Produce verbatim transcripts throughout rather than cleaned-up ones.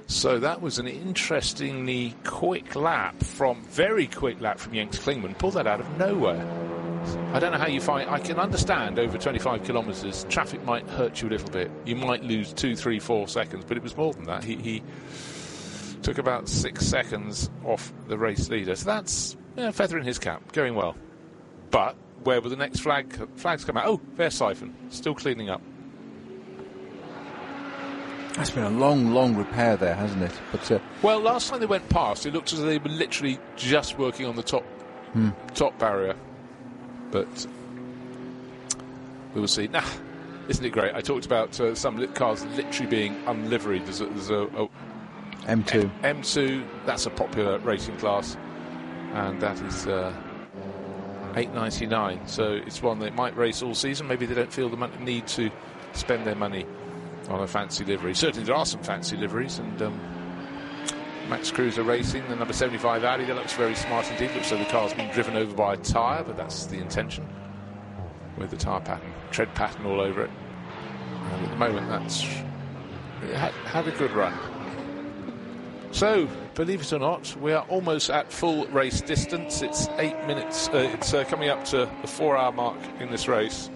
So that was an interestingly quick lap from, very quick lap from Jens Klingmann. Pulled that out of nowhere. I don't know how you find, I can understand over twenty-five kilometres, traffic might hurt you a little bit. You might lose two, three, four seconds, but it was more than that. He, he took about six seconds off the race leader. So that's yeah, feather in his cap, going well. But where will the next flag flags come out? Oh, Verstappen, still cleaning up. It's been a long, long repair there, hasn't it? But uh, well, last time they went past, it looked as though they were literally just working on the top hmm. top barrier. But we will see. Nah, isn't it great? I talked about uh, some cars literally being unliveried. There's a, there's a, a M two. M two, that's a popular racing class, and that is uh, eight ninety-nine. So it's one they might race all season. Maybe they don't feel the need to spend their money on a fancy livery. Certainly there are some fancy liveries, and um, Max Kruse Racing, the number seventy-five Audi, that looks very smart indeed. Looks like the car's been driven over by a tyre, but that's the intention, with the tyre pattern, tread pattern all over it. And at the moment, that's it had, had a good run. So, believe it or not, we are almost at full race distance. It's eight minutes. Uh, it's uh, coming up to the four-hour mark in this race.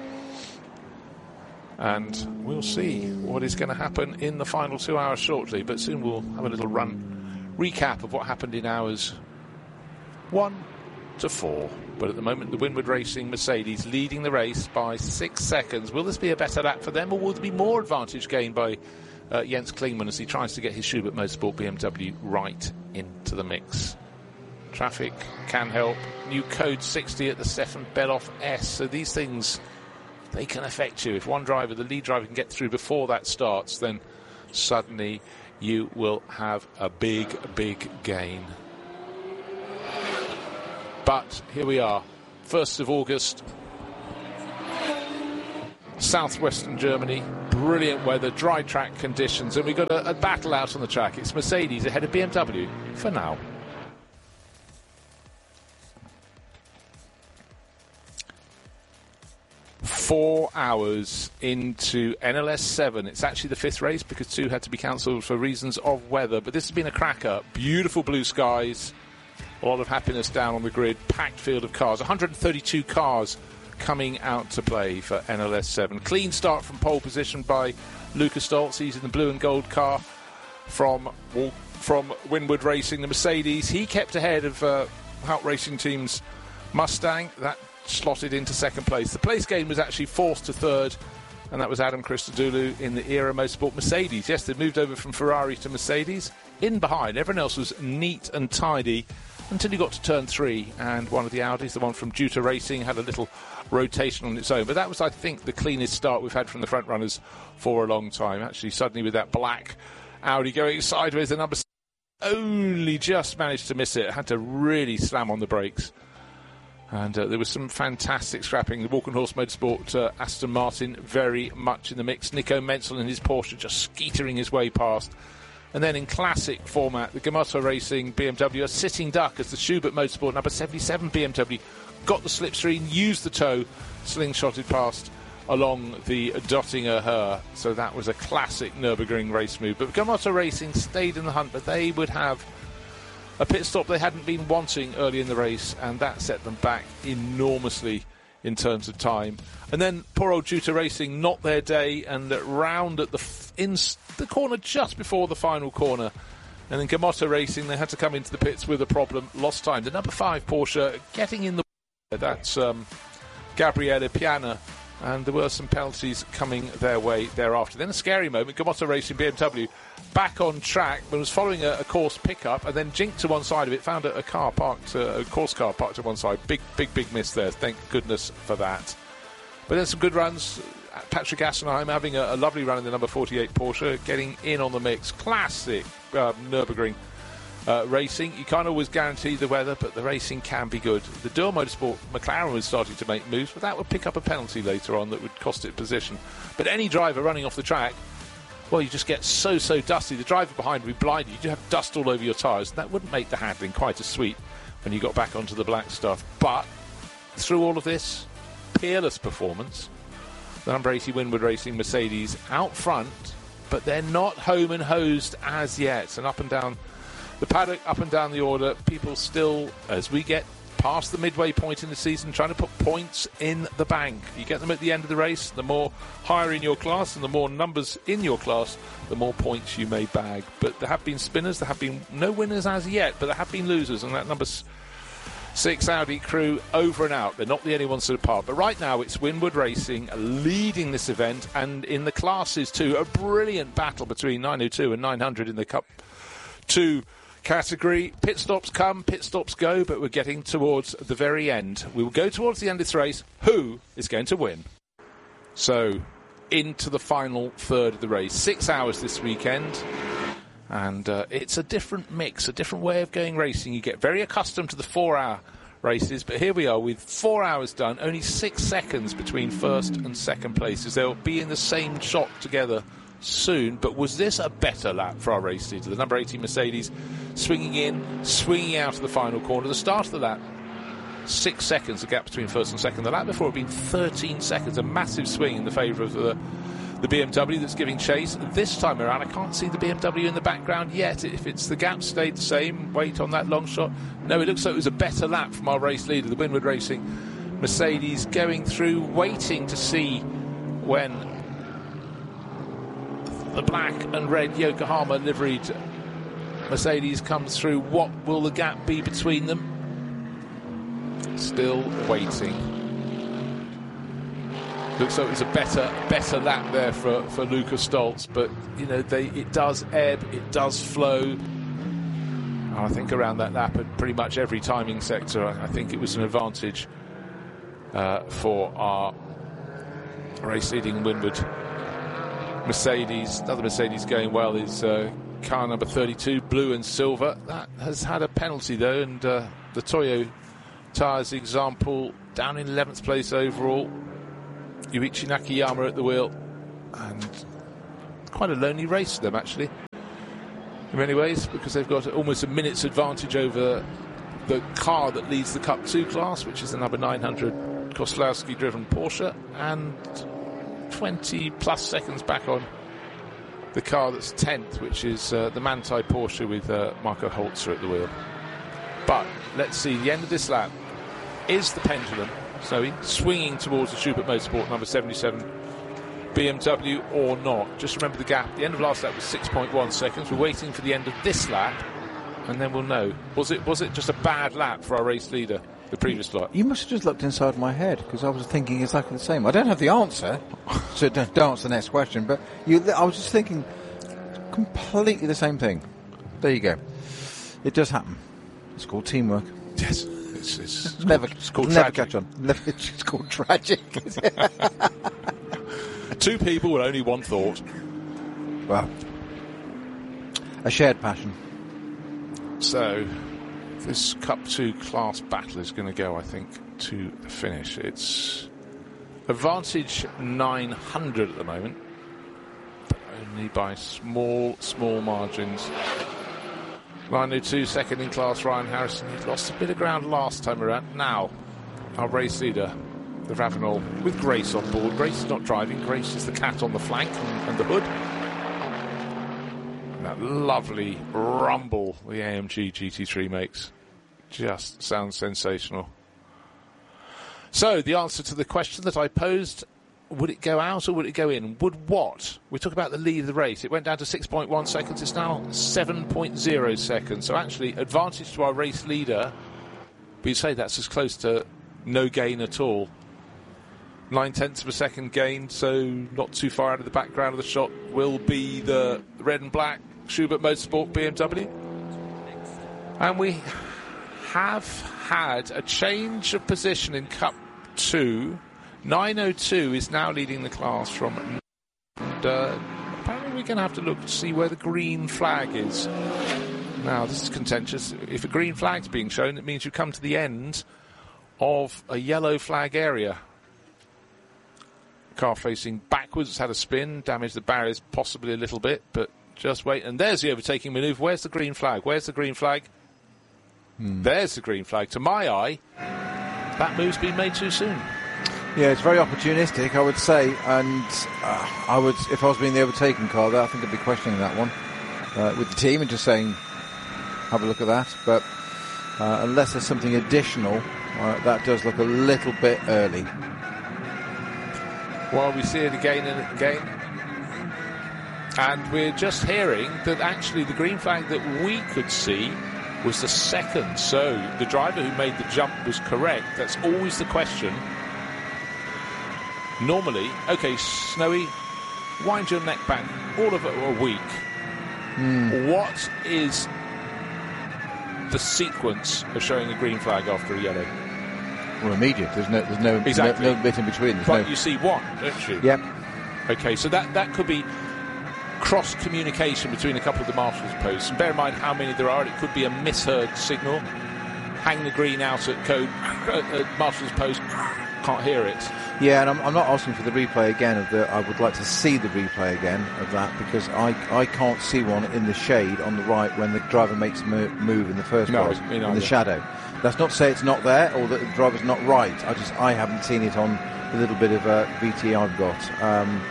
And we'll see what is going to happen in the final two hours shortly. But soon we'll have a little run recap of what happened in hours one to four. But at the moment, the Winward Racing Mercedes leading the race by six seconds. Will this be a better lap for them, or will there be more advantage gained by uh, Jens Klingmann as he tries to get his Schubert Motorsport B M W right into the mix? Traffic can help. New code sixty at the Stefan Beloff S. So these things, they can affect you. If one driver, the lead driver, can get through before that starts, then suddenly you will have a big, big gain. But here we are, first of August, southwestern Germany, brilliant weather, dry track conditions, and we've got a, a battle out on the track. It's Mercedes ahead of B M W for now. Four hours into N L S seven. It's actually the fifth race because two had to be cancelled for reasons of weather. But this has been a cracker. Beautiful blue skies. A lot of happiness down on the grid. Packed field of cars. one hundred thirty-two cars coming out to play for N L S seven. Clean start from pole position by Lucas Stoltz. He's in the blue and gold car from, from Winward Racing, the Mercedes. He kept ahead of uh, Haupt Racing Team's Mustang. That slotted into second place. The place gain was actually forced to third, and that was Adam Christodoulou in the Era Motorsport Mercedes. Yes, they moved over from Ferrari to Mercedes. In behind, everyone else was neat and tidy until you got to turn three, and one of the Audis, the one from Juta Racing, had a little rotation on its own. But that was, I think, the cleanest start we've had from the front runners for a long time. Actually, suddenly with that black Audi going sideways, the number only just managed to miss it. Had to really slam on the brakes. And uh, there was some fantastic scrapping. The Walkenhorst Motorsport uh, Aston Martin very much in the mix. Nico Menzel and his Porsche just skeetering his way past. And then in classic format, the Gamoto Racing B M W, a sitting duck as the Schubert Motorsport number seventy-seven B M W got the slipstream, used the toe, slingshotted past along the Dottinger Her. So that was a classic Nürburgring race move. But Gamoto Racing stayed in the hunt, but they would have a pit stop they hadn't been wanting early in the race, and that set them back enormously in terms of time. And then poor old Juta Racing, not their day, and round at the f- in the corner just before the final corner. And then Gamoto Racing, they had to come into the pits with a problem, lost time. The number five Porsche getting in the that's um, Gabriele Piana, and there were some penalties coming their way thereafter. Then a scary moment, Gamoto Racing B M W back on track, but was following a, a course pickup and then jinked to one side of it, found a, a car parked, uh, a course car parked to one side. Big, big, big miss there. Thank goodness for that. But then some good runs. Patrick Assenheim having a, a lovely run in the number forty-eight Porsche, getting in on the mix. Classic uh, Nürburgring uh, racing. You can't always guarantee the weather, but the racing can be good. The Dual Motorsport McLaren was starting to make moves, but that would pick up a penalty later on that would cost it position. But any driver running off the track, well, you just get so, so dusty. The driver behind would be blinded. You'd have dust all over your tyres. That wouldn't make the handling quite as sweet when you got back onto the black stuff. But through all of this, peerless performance. The number eighty Winward Racing Mercedes out front but they're not home and hosed as yet. And up and down the paddock, up and down the order, people still, as we get past the midway point in the season, trying to put points in the bank. You get them at the end of the race, the more higher in your class and the more numbers in your class, the more points you may bag. But there have been spinners, there have been no winners as yet, but there have been losers, and that number six Audi crew over and out. They're not the only ones to depart. But right now it's Winwood Racing leading this event, and in the classes too, a brilliant battle between nine oh two and nine hundred in the Cup two category. Pit stops come, pit stops go, but we're getting towards the very end. We will go towards the end of this race. Who is going to win? So, into the final third of the race. Six hours this weekend. And uh, it's a different mix, a different way of going racing. You get very accustomed to the four-hour races, but here we are with four hours done, only six seconds between first and second places. They'll be in the same shot together soon, but was this a better lap for our race leader? The number eighteen Mercedes swinging in, swinging out of the final corner. The start of the lap, six seconds, the gap between first and second. The lap before had been thirteen seconds, a massive swing in the favour of the, the B M W that's giving chase. This time around, I can't see the B M W in the background yet. If it's the gap stayed the same, wait on that long shot. No, it looks like it was a better lap from our race leader, the Winwood Racing Mercedes, going through, waiting to see when the black and red Yokohama liveried Mercedes comes through. What will the gap be between them? Still waiting. Looks like it was a better better lap there for, for Lucas Stoltz, but you know they it does ebb, it does flow. And I think around that lap at pretty much every timing sector, I think it was an advantage uh, for our race leading Winwood Mercedes. Another Mercedes going well is uh, car number thirty-two, blue and silver. That has had a penalty though, and uh, the Toyo Tyres example down in eleventh place overall. Yuichi Nakayama at the wheel, and quite a lonely race for them actually in many ways, because they've got almost a minute's advantage over the car that leads the Cup two class, which is the number nine hundred Koslowski driven Porsche, and twenty plus seconds back on the car that's tenth, which is uh, the Manthey Porsche with uh, Marco Holzer at the wheel. But let's see, the end of this lap is the pendulum, so swinging towards the Schubert Motorsport number seventy-seven B M W or not. Just remember the gap. The end of last lap was six point one seconds. We're waiting for the end of this lap, and then we'll know. Was it was it just a bad lap for our race leader, the previous lap? You must have just looked inside my head, because I was thinking exactly the same. I don't have the answer, so don't, don't answer the next question, but you, I was just thinking completely the same thing. There you go. It does happen. It's called teamwork. Yes. It's, it's, it's never, called, it's called never tragic. catch on. Never, it's called tragic. Two people with only one thought. Well, a shared passion. So, this Cup two class battle is going to go, I think, to the finish. It's advantage nine hundred at the moment, but only by small, small margins. nine oh two second in class, Ryan Harrison. He lost a bit of ground last time around. Now, our race leader, the Ravenel, with Grace on board. Grace is not driving. Grace is the cat on the flank and, and the hood. And that lovely rumble the A M G G T three makes just sounds sensational. So, the answer to the question that I posed, would it go out or would it go in? Would what? We talk about the lead of the race. It went down to six point one seconds. It's now seven point oh seconds. So actually, advantage to our race leader. We'd say that's as close to no gain at all. Nine tenths of a second gain, so not too far out of the background of the shot will be the red and black Schubert Motorsport B M W. And we have had a change of position in Cup two. nine oh two is now leading the class from, and uh, apparently we're going to have to look to see where the green flag is. Now, this is contentious. If a green flag's being shown, it means you come to the end of a yellow flag area. Car facing backwards, it's had a spin, damaged the barriers possibly a little bit, but just wait. And there's the overtaking manoeuvre. Where's the green flag? Where's the green flag? Hmm. There's the green flag. To my eye, that move's been made too soon. Yeah, it's very opportunistic, I would say, and uh, I would, if I was being the overtaken car there, I think I'd be questioning that one uh, with the team and just saying, have a look at that. But uh, unless there's something additional, uh, that does look a little bit early. Well, we see it again and again. And we're just hearing that actually the green flag that we could see was the second. So the driver who made the jump was correct. That's always the question. Normally, okay, Snowy, wind your neck back all of a week. Mm. What is the sequence of showing a green flag after a yellow? Well, immediate. There's no, there's no, exactly. no, no bit in between. There's but no... you see one, don't you? Yep. Okay, so that, that could be cross communication between a couple of the marshal's posts. And bear in mind how many there are. It could be a misheard signal. Hang the green out at code at marshal's post. Can't hear it. Yeah, and I'm, I'm not asking for the replay again of the. I would like to see the replay again of that because I I can't see one in the shade on the right when the driver makes the move in the first no, place in the shadow. That's not to say it's not there or that the driver's not right. I just I haven't seen it on the little bit of uh, V T I've got. Um,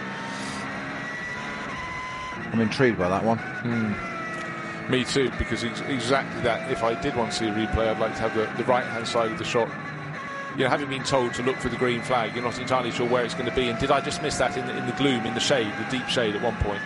I'm intrigued by that one. Mm. Me too, because ex- exactly that. If I did want to see a replay, I'd like to have the, the right-hand side of the shot. You know, having been told to look for the green flag, you're not entirely sure where it's going to be. And did I just miss that in the, in the gloom, in the shade, the deep shade at one point?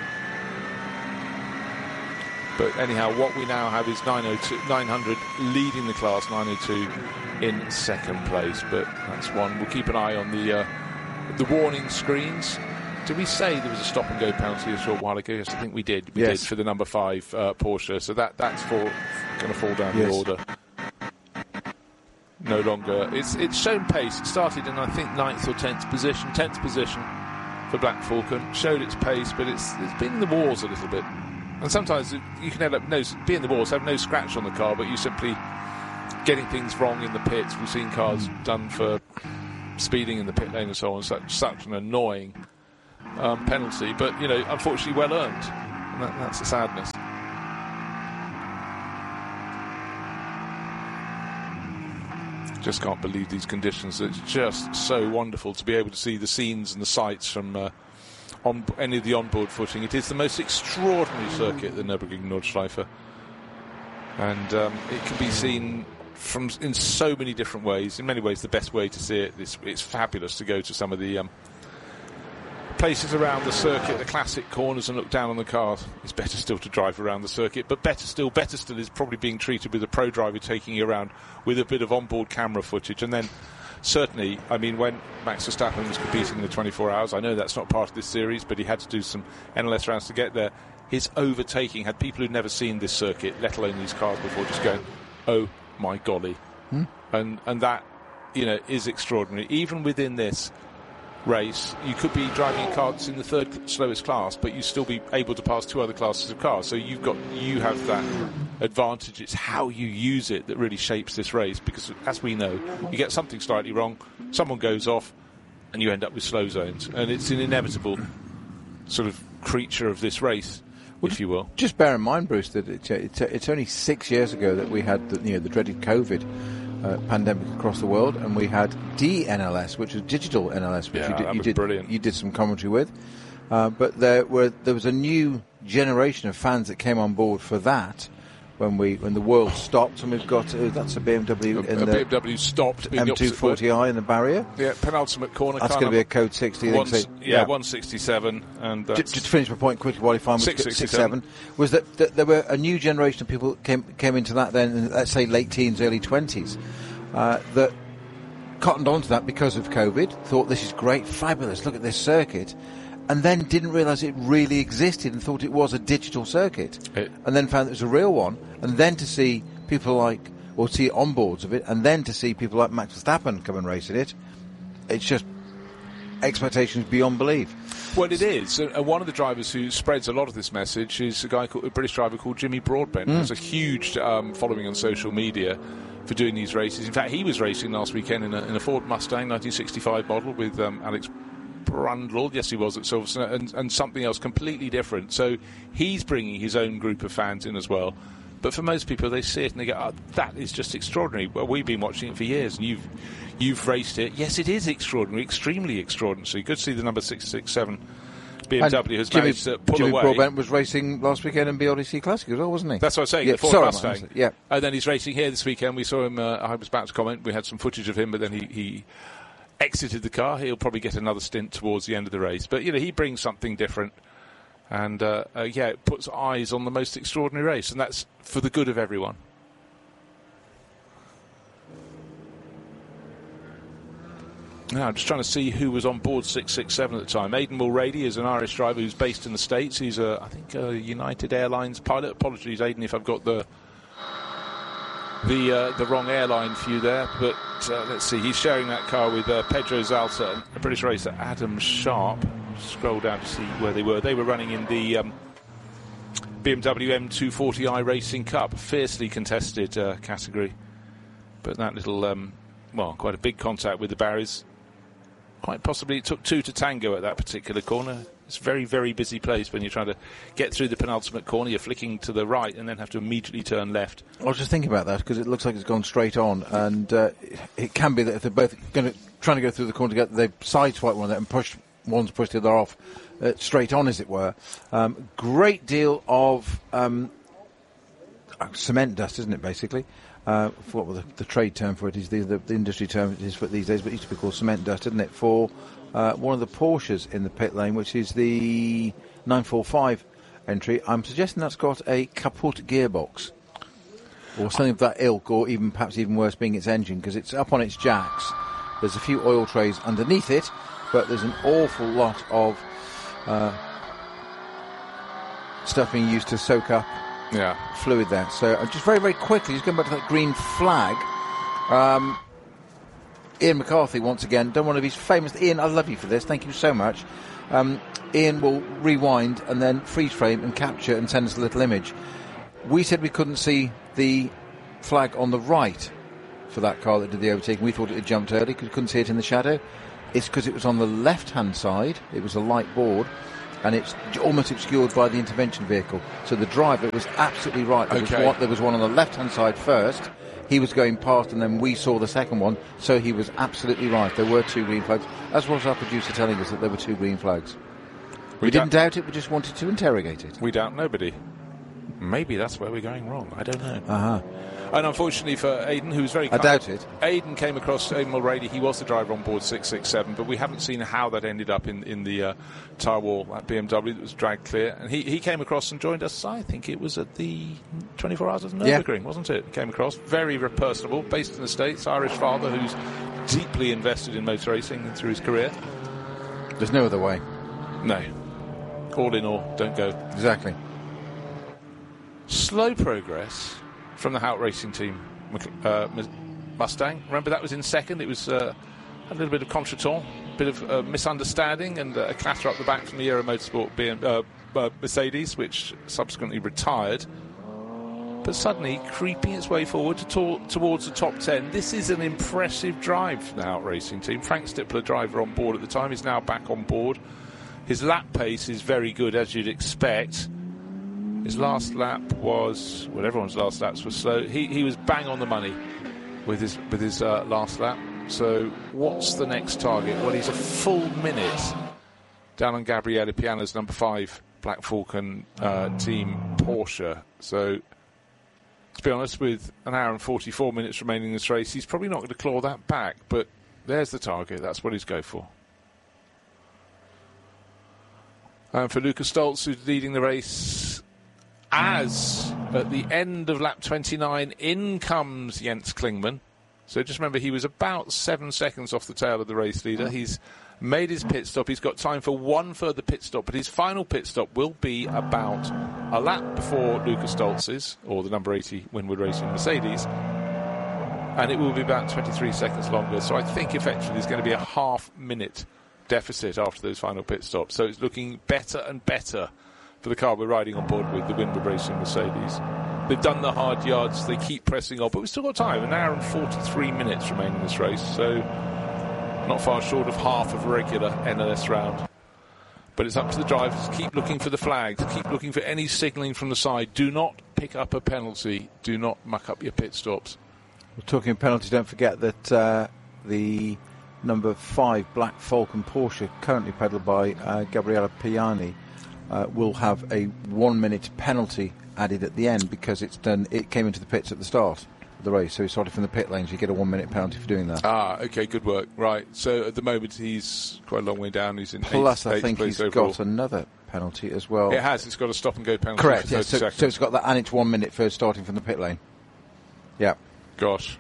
But anyhow, what we now have is nine hundred leading the class, nine oh two in second place. But that's one. We'll keep an eye on the uh, the warning screens. Did we say there was a stop and go penalty a short while ago? Yes, I think we did. We yes. did for the number five uh, Porsche. So that that's for going to fall down yes. the order. No longer. It's it's shown pace. It started in I think ninth or tenth position, tenth position for Black Falcon. Showed its pace, but it's it's been in the wars a little bit. And sometimes you can end up no, be in the wars, have no scratch on the car, but you simply getting things wrong in the pits. We've seen cars done for speeding in the pit lane and so on. Such such an annoying um, penalty, but you know, unfortunately, well earned. And that, that's the sadness. Just can't believe these conditions. It's just so wonderful to be able to see the scenes and the sights from uh, on any of the onboard footing. It is the most extraordinary circuit, the Nürburgring Nordschleife, and um, it can be seen from in so many different ways. In many ways, the best way to see it. It's, it's fabulous to go to some of the um, places around the circuit, the classic corners, and look down on the cars. It's better still to drive around the circuit, but better still, better still is probably being treated with a pro driver taking you around with a bit of onboard camera footage. And then, certainly, I mean, when Max Verstappen was competing in the twenty-four hours, I know that's not part of this series, but he had to do some N L S rounds to get there. His overtaking had people who'd never seen this circuit, let alone these cars before, just going, "Oh my golly!" Hmm? And and that, you know, is extraordinary. Even within this race, you could be driving a car that's in the third slowest class, but you still be able to pass two other classes of cars. So you've got you have that advantage. It's how you use it that really shapes this race, because as we know, you get something slightly wrong, someone goes off, and you end up with slow zones, and it's an inevitable sort of creature of this race, if you will. Just bear in mind, Bruce, that it's, it's, it's only six years ago that we had the, you know, the dreaded COVID Uh, pandemic across the world, and we had D N L S, which was digital N L S, which yeah, you did, that you was did, brilliant. you did some commentary with. Uh, but there were there was a new generation of fans that came on board for that when we when the world stopped, and we've got uh, that's a B M W A, in a the B M W stopped being M two forty i in the barrier. Yeah, penultimate corner. That's going to be a code sixty. One, so, yeah, yeah, one sixty-seven, and that's just, just to finish my point quickly while I find six sixty-seven was that, that there were a new generation of people came came into that then, in, let's say late teens, early twenties. Uh, that cottoned onto that because of COVID, thought this is great, fabulous, look at this circuit, and then didn't realise it really existed and thought it was a digital circuit, it, and then found it was a real one, and then to see people like, or see onboards of it, and then to see people like Max Verstappen come and race in it, it's just expectations beyond belief. Well, it is. And uh, one of the drivers who spreads a lot of this message is a guy called, a British driver called Jimmy Broadbent, mm. who has a huge um, following on social media for doing these races. In fact, he was racing last weekend in a, in a Ford Mustang nineteen sixty-five model with um, Alex Brundle. Yes, he was at Silverstone, and, and something else completely different. So he's bringing his own group of fans in as well But for most people, they see it and they go, oh, that is just extraordinary. Well, we've been watching it for years, and you've you've raced it. Yes, it is extraordinary, extremely extraordinary. So you could see the number six six seven B M W and has Jimmy, managed to pull Jimmy away. Broadbent was racing last weekend in B R D C Classic as well, wasn't he? That's what I was saying, yeah, the Ford sorry, Mustang. Yeah. And then he's racing here this weekend. We saw him, uh, I was about to comment, we had some footage of him, but then he, he exited the car. He'll probably get another stint towards the end of the race. But, you know, he brings something different. And, uh, uh, yeah, it puts eyes on the most extraordinary race, and that's for the good of everyone. Now, I'm just trying to see who was on board six six seven at the time. Aidan Mulrady is an Irish driver who's based in the States. He's, a, I think, a United Airlines pilot. Apologies, Aidan, if I've got the the uh, the wrong airline for you there. But uh, let's see, he's sharing that car with uh, Pedro Zalta and a British racer, Adam Sharp. Scroll down to see where they were. They were running in the um, B M W M two forty i Racing Cup, fiercely contested uh, category. But that little, um, well, quite a big contact with the barriers. Quite possibly it took two to tango at that particular corner. It's a very, very busy place when you're trying to get through the penultimate corner. You're flicking to the right and then have to immediately turn left. I was just thinking about that because it looks like it's gone straight on, and uh, it can be that if they're both going to trying to go through the corner together, they've sideswiped one of them and pushed one's pushed the other off uh, straight on, as it were. Um, great deal of um, cement dust, isn't it? Basically. Uh, what well, the, the trade term for it is the, the, the industry term it is for it these days, but it used to be called cement dust, didn't it? For uh, one of the Porsches in the pit lane, which is the nine forty-five entry. I'm suggesting that's got a kaput gearbox or something of that ilk, or even perhaps even worse, being its engine, because it's up on its jacks. There's a few oil trays underneath it, but there's an awful lot of uh, stuff being used to soak up. Yeah, fluid there. So uh, just very, very quickly, just going back to that green flag. Um, Ian McCarthy, once again, done one of his famous... Ian, I love you for this. Thank you so much. Um, Ian will rewind and then freeze frame and capture and send us a little image. We said we couldn't see the flag on the right for that car that did the overtaking. We thought it had jumped early because we couldn't see it in the shadow. It's because it was on the left-hand side. It was a light board. And it's almost obscured by the intervention vehicle. So the driver was absolutely right. There, okay. was, one, there was one on the left-hand side first. He was going past, and then we saw the second one. So he was absolutely right. There were two green flags. As was our producer telling us that there were two green flags. We, we didn't doubt it. We just wanted to interrogate it. We doubt nobody. Maybe that's where we're going wrong. I don't know. Uh-huh. And unfortunately for Aidan, who was very I kind, doubt it. Aidan came across Aidan Mulrady. He was the driver on board six six seven, but we haven't seen how that ended up in, in the uh, tyre wall at B M W that was dragged clear. And he, he came across and joined us, I think it was at the twenty-four hours of Nürburgring, yeah. wasn't it? Came across, very, very personable, based in the States, Irish father who's deeply invested in motor racing through his career. There's no other way. No. All in all, don't go. Exactly. Slow progress from the Hout Racing Team uh, Mustang. Remember, that was in second. It was uh, a little bit of contretemps, a bit of uh, misunderstanding, and uh, a clatter up the back from the Aero Motorsport B M, uh, uh, Mercedes, which subsequently retired. But suddenly creeping its way forward to to- towards the top ten. This is an impressive drive from the Hout Racing Team. Frank Stippler, driver on board at the time, is now back on board. His lap pace is very good, as you'd expect. His last lap was, well, everyone's last laps were slow. He he was bang on the money with his with his uh, last lap. So what's the next target? Well, he's a full minute down on Gabriele Piana's number five Black Falcon uh, team Porsche. So to be honest, with an hour and forty-four minutes remaining in this race, he's probably not going to claw that back. But there's the target. That's what he's go for. And for Lukas Stoltz, who's leading the race, as at the end of lap twenty-nine, in comes Jens Klingmann. So just remember, he was about seven seconds off the tail of the race leader. He's made his pit stop. He's got time for one further pit stop, but his final pit stop will be about a lap before Lukas Stoltz's, or the number eighty Winward Racing Mercedes, and it will be about twenty-three seconds longer. So I think effectively there's going to be a half minute deficit after those final pit stops. So it's looking better and better for the car we're riding on board with, the Winward Racing Mercedes. They've done the hard yards, they keep pressing on, but we've still got time. An hour and forty-three minutes remain in this race, so not far short of half of a regular N L S round. But it's up to the drivers to keep looking for the flags, keep looking for any signalling from the side. Do not pick up a penalty. Do not muck up your pit stops. Well, talking of penalty, don't forget that uh, the number five Black Falcon Porsche, currently pedalled by uh, Gabriele Piani, uh, will have a one-minute penalty added at the end because it's done. It came into the pits at the start of the race, so he started from the pit lanes. You get a one-minute penalty for doing that. Ah, okay, good work. Right, so at the moment he's quite a long way down. He's in Plus, eighth, I think eighth he's overall. got another penalty as well. It has. It's got a stop-and-go penalty. Correct. For Yeah. thirty So, seconds. so it's got that, and it's one minute for starting from the pit lane. Yeah. Gosh.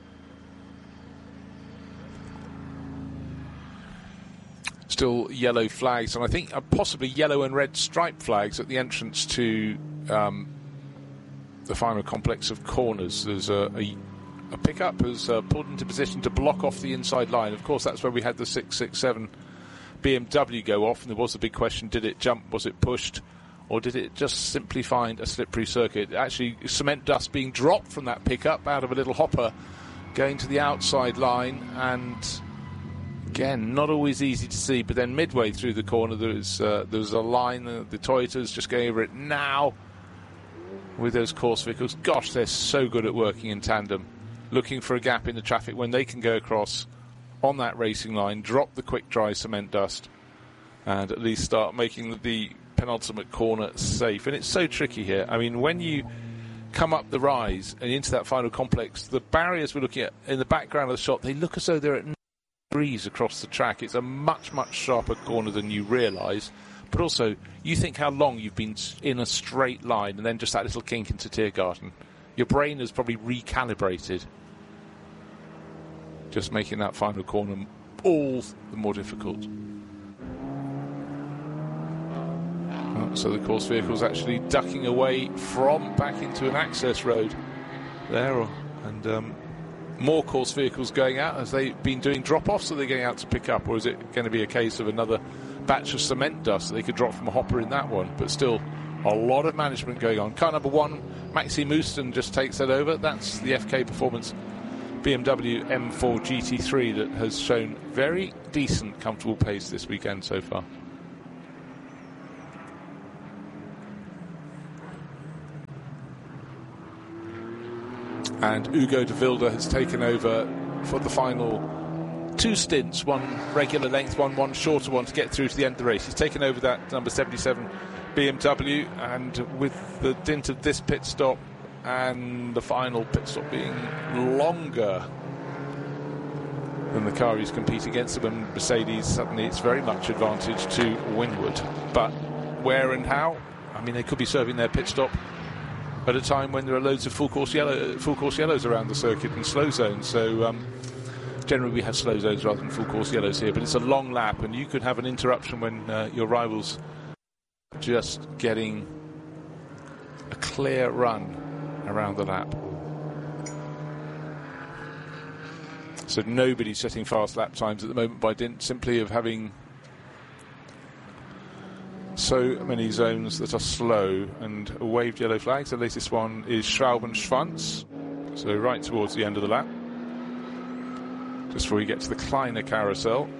Still yellow flags, and I think uh, possibly yellow and red stripe flags at the entrance to um, the final complex of corners. There's a, a, a pickup has uh, pulled into position to block off the inside line. Of course, that's where we had the six six seven B M W go off, and there was a big question: did it jump? Was it pushed? Or did it just simply find a slippery circuit? Actually, cement dust being dropped from that pickup out of a little hopper, going to the outside line, and again, not always easy to see. But then midway through the corner, there's uh, there's a line. Uh, the Toyota's just going over it now with those course vehicles. Gosh, they're so good at working in tandem, looking for a gap in the traffic when they can go across on that racing line, drop the quick dry cement dust, and at least start making the penultimate corner safe. And it's so tricky here. I mean, when you come up the rise and into that final complex, the barriers we're looking at in the background of the shot, they look as though they're at degrees across the track. It's a much, much sharper corner than you realise. But also, you think how long you've been in a straight line and then just that little kink into Tiergarten. Your brain has probably recalibrated, just making that final corner all the more difficult. So the course vehicle's actually ducking away from back into an access road there, and um, more course vehicles going out as they've been doing drop-offs. Are they going out to pick up, or is it going to be a case of another batch of cement dust that they could drop from a hopper in that one? But still, a lot of management going on. Car number one, Maxi Mouston, just takes that over. That's the F K Performance B M W M four G T three that has shown very decent, comfortable pace this weekend so far. And Ugo de Wilde has taken over for the final two stints, one regular length, one one shorter one, to get through to the end of the race. He's taken over that number seventy-seven B M W, and with the dint of this pit stop and the final pit stop being longer than the car he's competing against, them and Mercedes, suddenly it's very much advantage to Winward. But where and how? I mean, they could be serving their pit stop at a time when there are loads of full course yellow, full course yellows around the circuit and slow zones. So um, generally we have slow zones rather than full course yellows here. But it's a long lap, and you could have an interruption when uh, your rivals just getting a clear run around the lap. So nobody's setting fast lap times at the moment by dint simply of having so many zones that are slow and waved yellow flags. The latest one is Schrauben-Schwanz, so right towards the end of the lap, just before we get to the Kleiner carousel.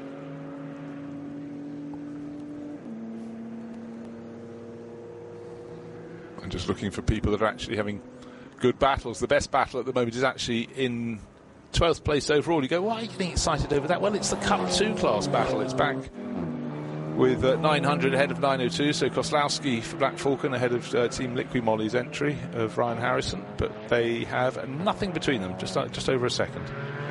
I'm just looking for people that are actually having good battles. The best battle at the moment is actually in twelfth place overall. You go, why are you getting excited over that? Well, it's the Cup two class battle. It's back with uh, nine hundred ahead of nine oh two, so Koslowski for Black Falcon ahead of uh, Team Liqui-Moly's entry of Ryan Harrison, but they have nothing between them, just, uh, just over a second.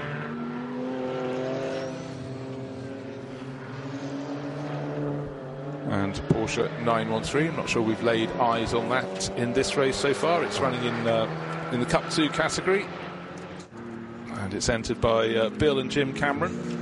And Porsche nine one three, I'm not sure we've laid eyes on that in this race so far. It's running in uh, in the Cup two category, and it's entered by uh, Bill and Jim Cameron.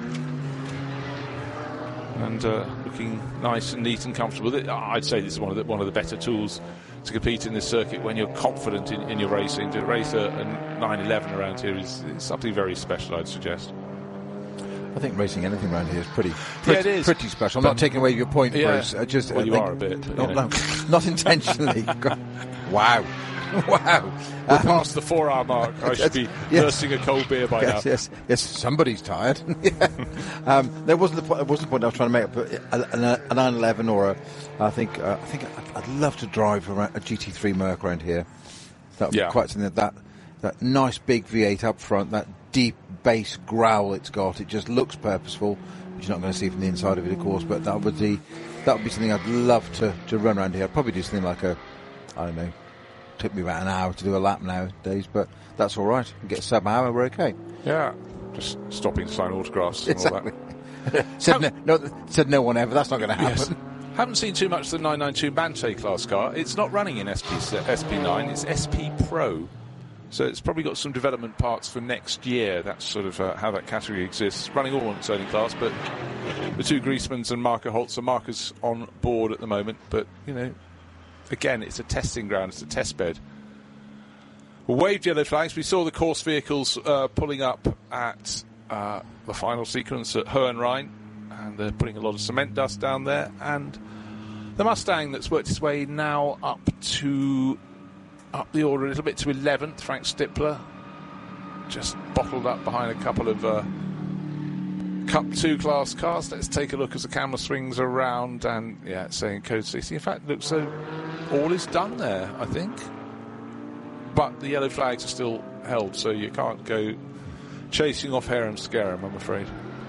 And uh, looking nice and neat and comfortable. I'd say this is one of the, one of the better tools to compete in this circuit when you're confident in, in your racing. To race a, a nine eleven around here is, is something very special, I'd suggest. I think racing anything around here is pretty, pretty, yeah, it is. pretty special. I'm not taking away your point, yeah. Bruce. I just, well, I you think, are a bit. But, not, you know. no, not intentionally. Wow. Wow. We're Um, past the four-hour mark. I should be yes. nursing a cold beer by Yes, now. yes, yes. Somebody's tired. Yeah. um, there wasn't the point. There wasn't the point I was trying to make. But a, a nine eleven or a, I think, uh, I think I'd, I'd love to drive around a G T three Merc around here. That would Yeah. be quite something. That, that that nice big V eight up front, that deep bass growl it's got. It just looks purposeful, which you're not going to see from the inside of it, of course. But that would be that would be something I'd love to, to run around here. I'd probably do something like a, I don't know. Took me about an hour to do a lap nowadays, but that's all right. We get a sub hour, we're okay. Yeah, just stopping to sign autographs and Exactly. all that. said, no, no, said no one ever. That's not going to happen. Yes. Haven't seen too much of the nine ninety-two Banshee class car. It's not running in S P S P nine, it's S P Pro. So it's probably got some development parts for next year. That's sort of uh, how that category exists. Running all on its own in class, but the two Griezmanns and Marco Holtz are markers on board at the moment. But, you know, again, it's a testing ground, it's a test bed. Waved yellow flags. We saw the course vehicles uh, pulling up at uh, the final sequence at Hohenrhein, and they're putting a lot of cement dust down there. And the Mustang that's worked its way now up to up the order a little bit to eleventh, Frank Stippler, just bottled up behind a couple of uh, Cup two class cars. Let's take a look as the camera swings around, and yeah, it's saying code sixty. In fact, it looks so all is done there, I think. But the yellow flags are still held, so you can't go chasing off hare and scare 'em, I'm afraid.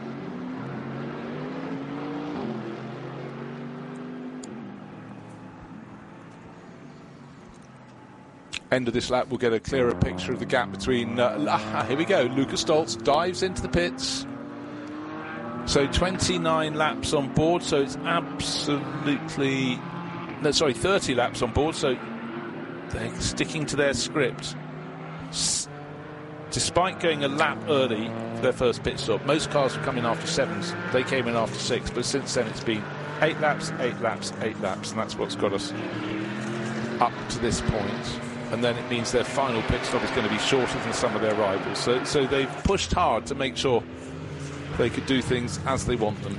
End of this lap, we'll get a clearer picture of the gap between... Uh, here we go, Lukas Stoltz dives into the pits. So twenty-nine laps on board, so it's absolutely... No, sorry, thirty laps on board, so they're sticking to their script. S- despite going a lap early for their first pit stop, most cars were coming after sevens. They came in after six, but since then it's been eight laps, eight laps, eight laps, and that's what's got us up to this point. And then it means their final pit stop is going to be shorter than some of their rivals. So, so they've pushed hard to make sure they could do things as they want them.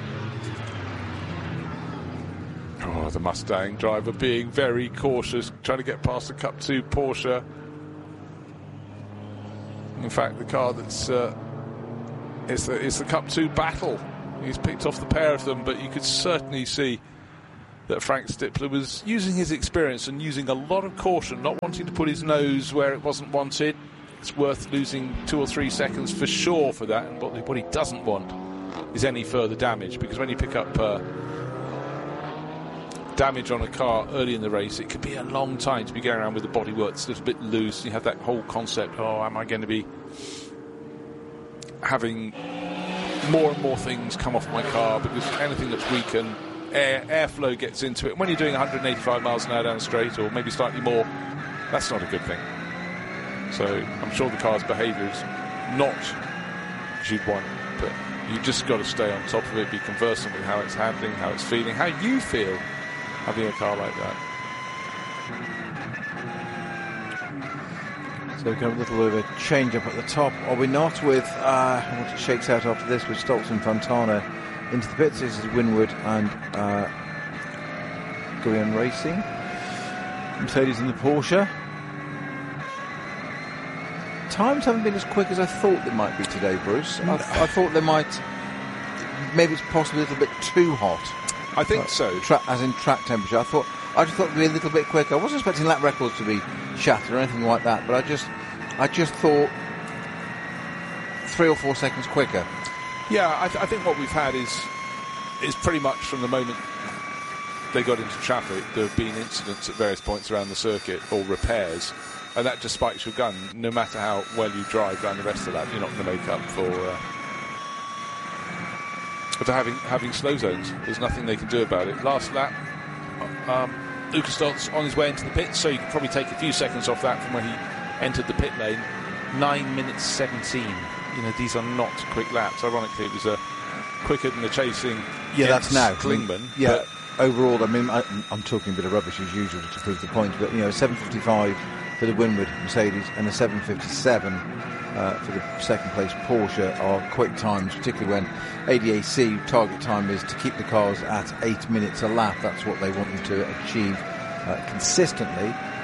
Oh, the Mustang driver being very cautious, trying to get past the Cup two Porsche. In fact, the car that's uh, it's the it's the Cup two Battle. He's picked off the pair of them, but you could certainly see that Frank Stippler was using his experience and using a lot of caution, not wanting to put his nose where it wasn't wanted. It's worth losing two or three seconds for sure for that. And what he doesn't want is any further damage, because when you pick up uh, damage on a car early in the race, it could be a long time to be going around with the bodywork that's a little bit loose. You have that whole concept, oh, am I going to be having more and more things come off my car because anything that's weakened, air airflow gets into it. When you're doing one hundred eighty-five miles an hour down the straight, or maybe slightly more, that's not a good thing. So I'm sure the car's behaviour is not as you'd want, but you just got to stay on top of it, be conversant with how it's handling, how it's feeling, how you feel having a car like that. So we've got a little bit of a change up at the top, are we not, with uh, what it shakes out after this with Stoltz and Fontana into the pits. This is Winward and uh, Guion Racing. Mercedes and the Porsche. Times haven't been as quick as I thought they might be today, Bruce. I, I thought they might, maybe it's possibly a little bit too hot. I think uh, so. Tra- as in track temperature. I thought I just thought it'd be a little bit quicker. I wasn't expecting lap records to be shattered or anything like that, but I just I just thought three or four seconds quicker. Yeah, I, th- I think what we've had is is pretty much from the moment they got into traffic, there have been incidents at various points around the circuit, or repairs, and that just spikes your gun. No matter how well you drive down the rest of that, you're not going to make up for uh, for having having slow zones. There's nothing they can do about it. Last lap, um, Lukas Stoltz on his way into the pits, so you can probably take a few seconds off that from when he entered the pit lane. Nine minutes seventeen. You know, these are not quick laps. Ironically, it was a uh, quicker than the chasing. Yeah, that's now Klingman. Yeah, overall, I mean, I, I'm talking a bit of rubbish as usual to prove the point, but you know, seven fifty-five for the Winward Mercedes and a seven fifty-seven uh, for the second place Porsche are quick times, particularly when A D A C target time is to keep the cars at eight minutes a lap. That's what they want them to achieve uh, consistently.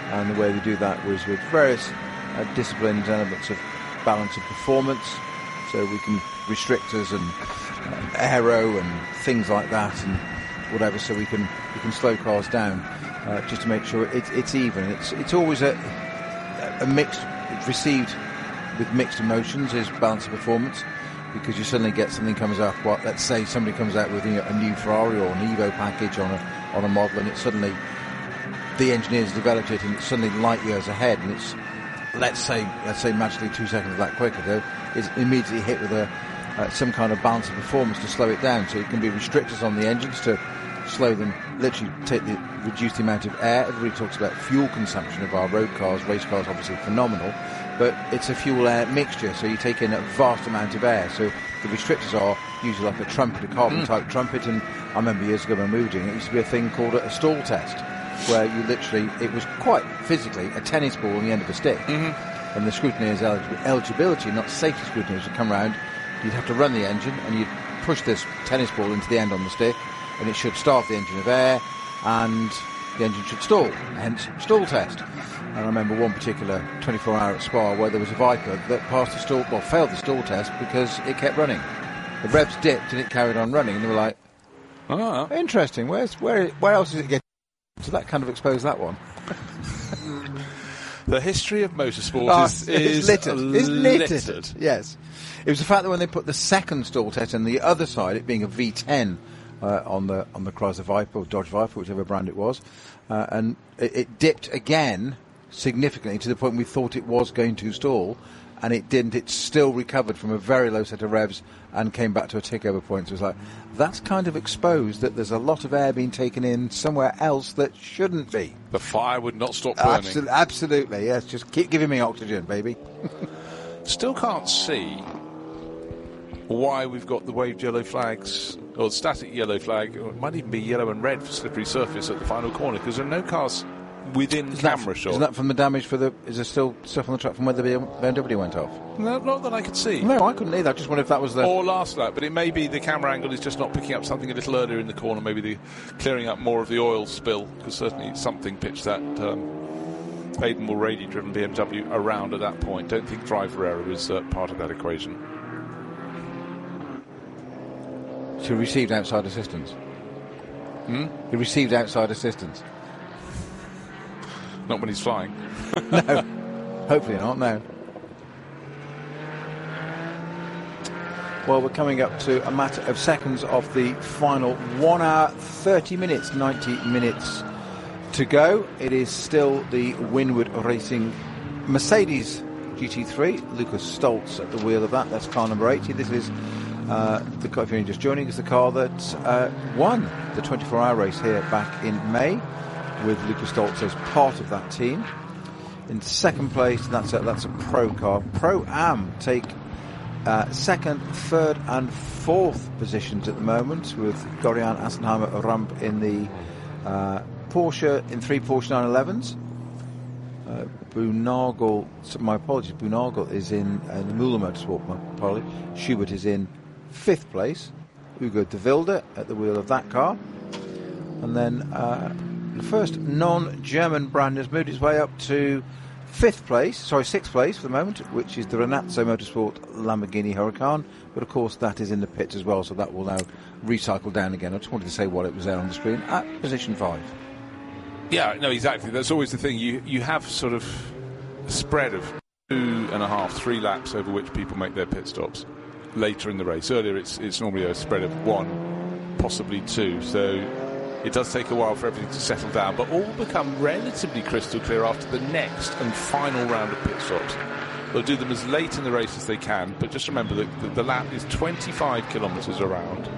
and the way we do that was with various uh, disciplines, elements of balance of performance, so we can restrictors and uh, aero and things like that and whatever, so we can we can slow cars down uh, just to make sure it, it's even. It's it's always a a mixed, it's received with mixed emotions is balance of performance, because you suddenly get something comes up. What let's say somebody comes out with you know, a new Ferrari or an Evo package on a on a model, and it's suddenly the engineers developed it, and it's suddenly light years ahead, and it's let's say let's say magically two seconds of that quicker, though, it's immediately hit with a uh, some kind of balance of performance to slow it down. So it can be restrictors on the engines to slow them, literally take the reduce the amount of air. Everybody talks about fuel consumption of our road cars, race cars, obviously phenomenal, but it's a fuel air mixture, so you take in a vast amount of air. So the restrictors are usually like a trumpet, a carbon mm. type trumpet, and I remember years ago when we were doing it, it used to be a thing called a, a stall test, where you literally, it was quite physically a tennis ball on the end of a stick, mm-hmm. and the scrutineer's elig- eligibility, not safety scrutineers, would come round. You'd have to run the engine, and you'd push this tennis ball into the end on the stick, and it should starve the engine of air, and the engine should stall, hence stall test. And I remember one particular twenty-four hour at Spa where there was a Viper that passed the stall, well, failed the stall test because it kept running. The revs dipped and it carried on running, and they were like, oh, interesting, where's, where, where else is it getting? So that kind of exposed that one. The history of motorsport oh, is, is is littered. It's littered. littered. Yes. It was the fact that when they put the second stall test on the other side, it being a V ten uh, on the on the Chrysler Viper or Dodge Viper, whichever brand it was, uh, and it, it dipped again significantly to the point we thought it was going to stall, and it didn't. It still recovered from a very low set of revs and came back to a tick-over point. So it was like, that's kind of exposed that there's a lot of air being taken in somewhere else that shouldn't be. The fire would not stop burning. Absol- absolutely, yes. Just keep giving me oxygen, baby. Still can't see why we've got the waved yellow flags, or static yellow flag, or it might even be yellow and red for slippery surface at the final corner, because there are no cars within isn't camera that, shot. Isn't that from the damage for the... Is there still stuff on the track from where the B M W went off? No, not that I could see. No, I couldn't either. I just wondered if that was the... Or last lap, but it may be the camera angle is just not picking up something a little earlier in the corner, maybe the clearing up more of the oil spill, because certainly something pitched that um, Aiden Mulready-driven B M W around at that point. Don't think driver error is uh, part of that equation. So he received outside assistance. Hmm? He received outside assistance. Not when he's flying. No. Hopefully not, no. Well, we're coming up to a matter of seconds of the final one hour, thirty minutes, ninety minutes to go. It is still the Winward Racing Mercedes G T three. Lucas Stoltz at the wheel of that. That's car number eighty. This is uh, the car, if you're just joining, is the car that uh, won the twenty-four hour race here back in May, with Lucas Stoltz as part of that team. In second place, that's a, that's a Pro car. Pro-Am take uh, second, third and fourth positions at the moment, with Gorian Assenheimer Rump in the uh, Porsche, in three Porsche nine elevens. Uh, Boonagel, so my apologies, Boonagel is in uh, the Müller Motorsport, my apologies. Schubert is in fifth place. Ugo de Wilde at the wheel of that car. And then uh, the first non-German brand has moved its way up to fifth place, sorry, sixth place for the moment, which is the Renazzo Motorsport Lamborghini Huracan. But of course, that is in the pits as well, so that will now recycle down again. I just wanted to say what it was there on the screen at position five. Yeah, no, exactly. That's always the thing. You you have sort of a spread of two and a half, three laps over which people make their pit stops later in the race. Earlier, it's it's normally a spread of one, possibly two. So it does take a while for everything to settle down, but all become relatively crystal clear after the next and final round of pit stops. They'll do them as late in the race as they can, but just remember that the, the lap is twenty-five kilometres around.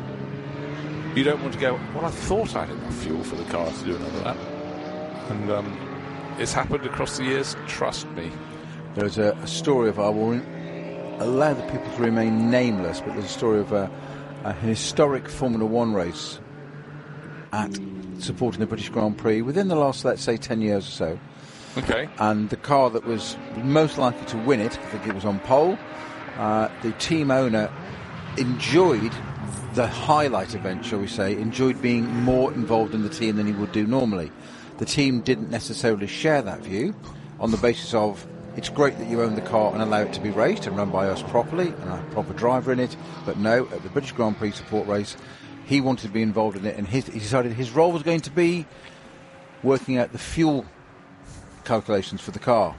You don't want to go, well, I thought I had enough fuel for the car to do another lap. And um, it's happened across the years, trust me. There's a, a story of, I will allow the people to remain nameless, but there's a story of a, a historic Formula One race at supporting the British Grand Prix within the last, let's say, ten years or so. Okay. And the car that was most likely to win it, I think it was on pole, uh, the team owner enjoyed the highlight event, shall we say, enjoyed being more involved in the team than he would do normally. the team didn't necessarily share that view on the basis of it's great that you own the car and allow it to be raced and run by us properly and a proper driver in it, but no, at the British Grand Prix support race, he wanted to be involved in it, and his, he decided his role was going to be working out the fuel calculations for the car.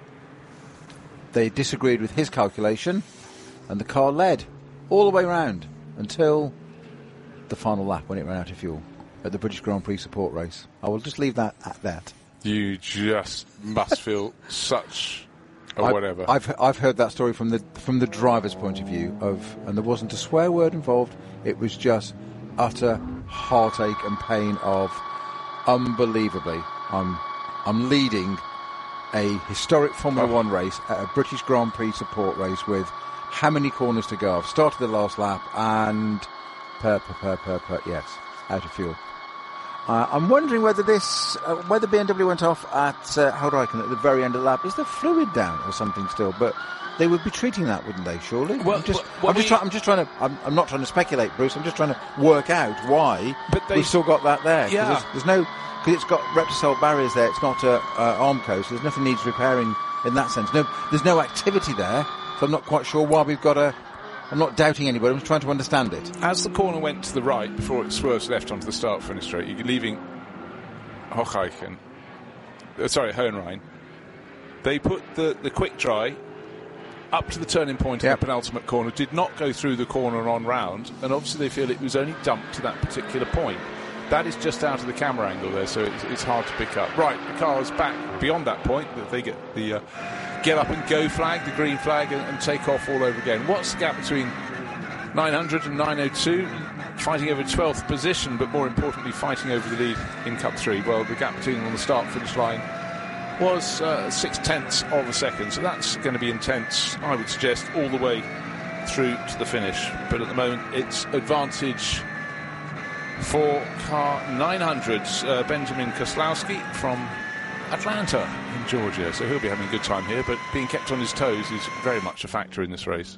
They disagreed with his calculation, and the car led all the way round until the final lap when it ran out of fuel at the British Grand Prix support race. I will just leave that at that. You just must feel such or I've, whatever. I've I've heard that story from the from the driver's point of view of, and there wasn't a swear word involved. It was just utter heartache and pain of unbelievably. I'm I'm leading a historic Formula Oh. One race at a British Grand Prix support race with how many corners to go? I've started the last lap and per per per per per yes, out of fuel. Uh, I'm wondering whether this, uh, whether B M W went off at uh, Haldreichen at the very end of the lap. Is the fluid down or something still? But they would be treating that, wouldn't they? Surely. Well, I'm just, well, well, I'm just, we- try, I'm just trying to. I'm, I'm not trying to speculate, Bruce. I'm just trying to work out why But they- we've still got that there. 'Cause Yeah. There's, there's no, because it's got Repsol barriers there. It's not a uh, Armco, so there's nothing needs repairing in that sense. No, there's no activity there, so I'm not quite sure why we've got a. I'm not doubting anybody. I'm just trying to understand it. As the corner went to the right before it swerves left onto the start-finish straight, you're leaving Hocheichen, uh, sorry, Hohenrhein. They put the, the quick dry up to the turning point Yep. of the penultimate corner, did not go through the corner on round, and obviously they feel it was only dumped to that particular point. That is just out of the camera angle there, so it's, it's hard to pick up. Right, the car is back beyond that point, that they get the uh, get up and go flag, the green flag, and, and take off all over again. What's the gap between nine hundred and nine oh two? Fighting over twelfth position, but more importantly, fighting over the lead in Cup three. Well, the gap between them on the start-finish line was uh, six-tenths of a second, so that's going to be intense, I would suggest, all the way through to the finish. But at the moment, it's advantage for car nine hundred, uh, Benjamin Koslowski from Atlanta in Georgia. So he'll be having a good time here, but being kept on his toes is very much a factor in this race.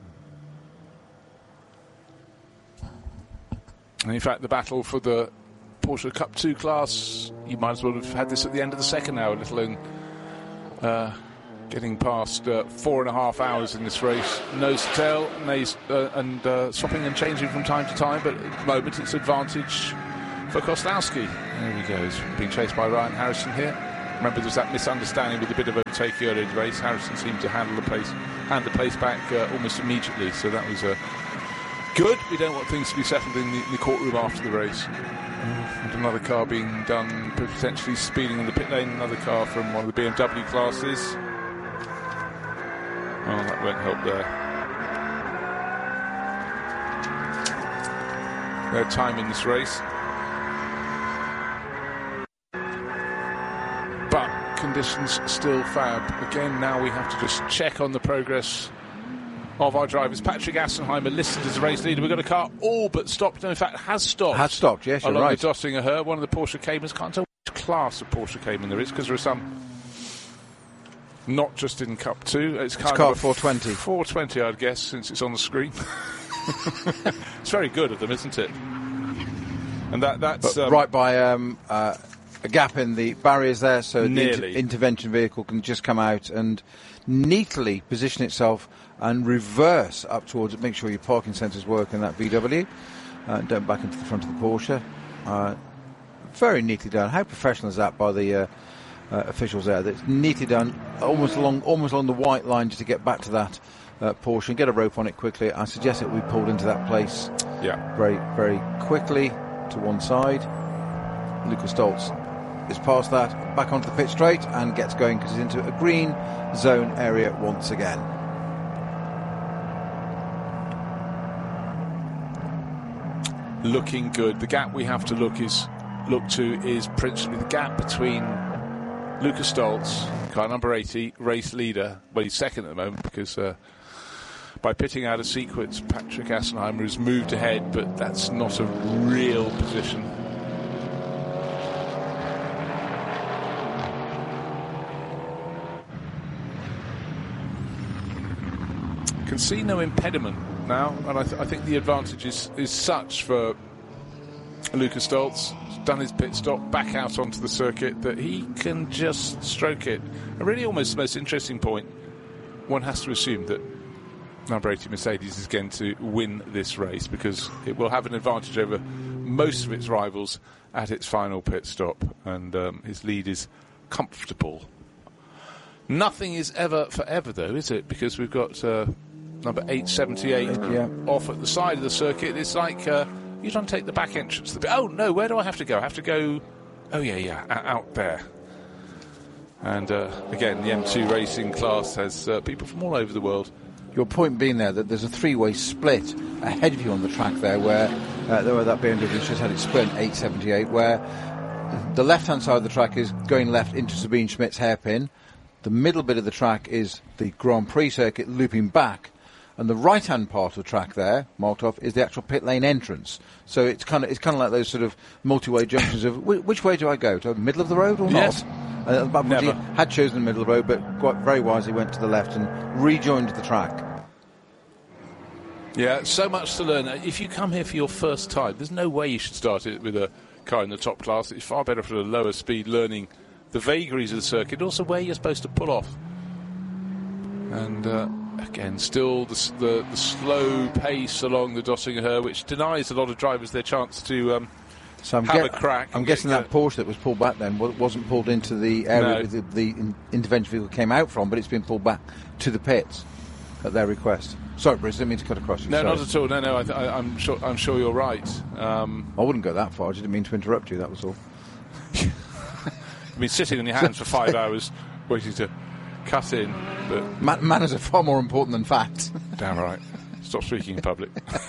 And in fact, the battle for the Porsche Cup two class, you might as well have had this at the end of the second hour, let alone uh, getting past uh, four and a half hours in this race. Nose to tail, nose, uh, and uh, swapping and changing from time to time, but at the moment it's advantage for Koslowski. There he goes, being chased by Ryan Harrison here. Remember, there was that misunderstanding with a bit of overtaking earlier in the race. Harrison seemed to handle the pace, hand the pace back uh, almost immediately, so that was a uh, good. We don't want things to be settled in the, in the courtroom after the race. And another car being done, potentially speeding in the pit lane. Another car from one of the B M W classes. Oh, that won't help there. Their time in this race. But conditions still fab. Again, now we have to just check on the progress of our drivers. Patrick Assenheimer listed as a race leader. We've got a car all but stopped. No, in fact, has stopped. Has stopped, yes, you're along right. the Dossinger Her, one of the Porsche Caymans. Can't tell which class of Porsche Cayman there is, because there are some not just in Cup two. It's, It's car four twenty. four twenty, I'd guess, since it's on the screen. It's very good of them, isn't it? And that that's But um, right by um, uh, a gap in the barriers there, so the Nearly. inter- intervention vehicle can just come out and neatly position itself and reverse up towards it. Make sure your parking sensors work in that V W. Uh, don't back into the front of the Porsche. Uh, very neatly done. How professional is that by the uh, uh, officials there? That's neatly done, almost along, almost along the white line, just to get back to that uh, Porsche and get a rope on it quickly. I suggest that we pulled into that place yeah. very, very quickly to one side. Lucas Stoltz is past that, back onto the pit straight, and gets going because he's into a green zone area once again. Looking good. The gap we have to look is look to is principally the gap between Lucas Stoltz, car number eighty, race leader. Well, he's second at the moment because uh, by pitting out of sequence, Patrick Assenheimer has moved ahead, but that's not a real position. Can see no impediment now, and I, th- I think the advantage is, is such for Lucas Stoltz has done his pit stop, back out onto the circuit, that he can just stroke it. And really almost the most interesting point, one has to assume that number eighty Mercedes is going to win this race, because it will have an advantage over most of its rivals at its final pit stop, and um, his lead is comfortable. Nothing is ever forever, though, is it? Because we've got uh, number eight seventy-eight yeah. off at the side of the circuit. It's like uh, you don't take the back entrance. Oh, no, where do I have to go? I have to go, oh, yeah, yeah, out there. And, uh, again, the M two racing class has uh, people from all over the world. Your point being there that there's a three-way split ahead of you on the track there, where uh, there were that B M W just had its split eight seventy-eight, where the left-hand side of the track is going left into Sabine Schmidt's hairpin. The middle bit of the track is the Grand Prix circuit looping back, and the right-hand part of the track there, marked off, is the actual pit lane entrance. So it's kind of it's kind of like those sort of multi-way junctions of wh- which way do I go? To the middle of the road or yes. not? Uh, but Never. He had chosen the middle of the road, but quite very wisely went to the left and rejoined the track. Yeah, so much to learn. If you come here for your first time, there's no way you should start it with a car in the top class. It's far better for the lower speed, learning the vagaries of the circuit, also where you're supposed to pull off. And uh, again, still the, the, the slow pace along the Döttinger, which denies a lot of drivers their chance to um, so I'm have get, a crack. I'm guessing that Porsche that was pulled back then wasn't pulled into the area No. the, the in, intervention vehicle came out from, but it's been pulled back to the pits at their request. Sorry, Bruce, I didn't mean to cut across you. No, Sorry. not at all. No, no, I th- I, I'm sure. I'm sure you're right. Um, I wouldn't go that far. I just didn't mean to interrupt you. That was all. I mean, sitting on your hands for five hours waiting to cut in, but Man- manners are far more important than facts. damn right. Stop speaking in public.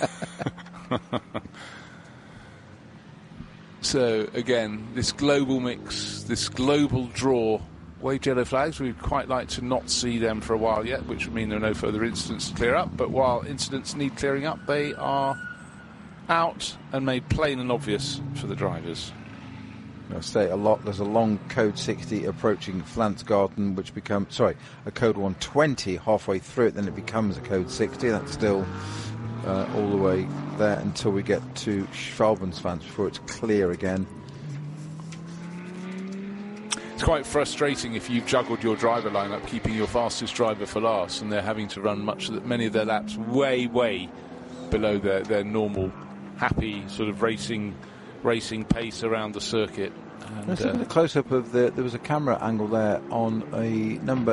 So again, this global mix, this global draw, waved yellow flags. We'd quite like to not see them for a while yet, which would mean there are no further incidents to clear up. But while incidents need clearing up, they are out and made plain and obvious for the drivers. I say a lot. There's a long code sixty approaching Flansgarten, which becomes sorry a code one twenty halfway through it. Then it becomes a code sixty. That's still uh, all the way there until we get to Schwalbensvans before it's clear again. It's quite frustrating if you've juggled your driver lineup, keeping your fastest driver for last, and they're having to run much of the, many of their laps way, way below their, their normal, happy sort of racing. racing pace around the circuit. And, Let's look uh, at a close-up of the... There was a camera angle there on a number